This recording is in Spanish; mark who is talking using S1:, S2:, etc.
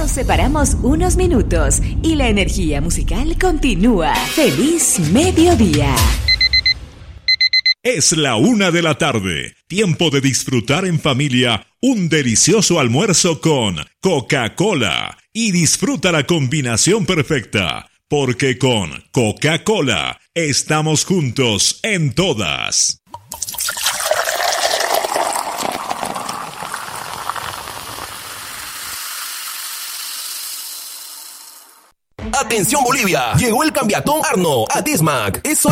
S1: Nos separamos unos minutos y la energía musical continúa. ¡Feliz mediodía!
S2: Es la 1:00 p.m. Tiempo de disfrutar en familia un delicioso almuerzo con Coca-Cola. Y disfruta la combinación perfecta, porque con Coca-Cola estamos juntos en todas.
S3: Atención Bolivia, llegó el cambiatón Arno a Dismac. Es